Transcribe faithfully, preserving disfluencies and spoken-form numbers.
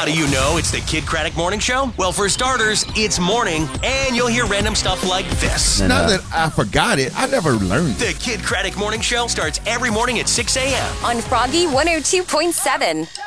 do you know it's the Kid Craddock Morning Show? Well, for starters, it's morning, and you'll hear random stuff like this. Now that I forgot it, I never learned it. The Kid Craddock Morning Show starts every morning at six a.m. on Froggy one oh two point seven.